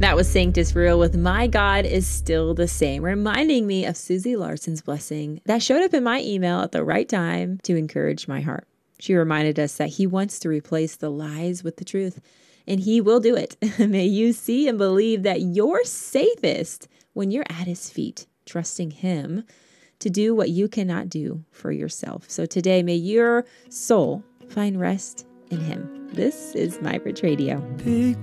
That was Sanctus Real with My God is Still the Same, reminding me of Susie Larson's blessing that showed up in my email at the right time to encourage my heart. She reminded us that he wants to replace the lies with the truth, and he will do it. May you see and believe that you're safest when you're at his feet, trusting him to do what you cannot do for yourself. So today, may your soul find rest in him. This is My Bridge Radio. Pick